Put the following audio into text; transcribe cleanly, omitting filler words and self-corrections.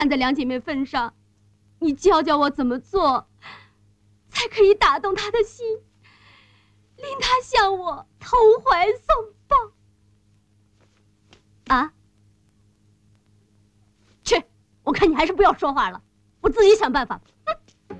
看在两姐妹份上，你教教我怎么做，才可以打动她的心，令她向我投怀送抱。啊？去，我看你还是不要说话了，我自己想办法。